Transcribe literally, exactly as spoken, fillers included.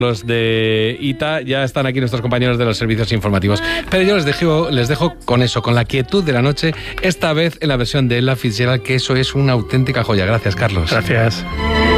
Los de I T A, ya están aquí nuestros compañeros de los servicios informativos. Pero yo les dejo, les dejo con eso, con la quietud de la noche, esta vez en la versión de Ella Fitzgerald, que eso es una auténtica joya. Gracias, Carlos. Gracias.